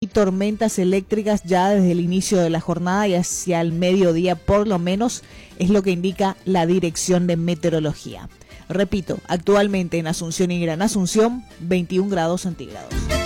tormentas eléctricas ya desde el inicio de la jornada y hacia el mediodía por lo menos, es lo que indica la Dirección de Meteorología. Repito, actualmente en Asunción y Gran Asunción, 21 grados centígrados.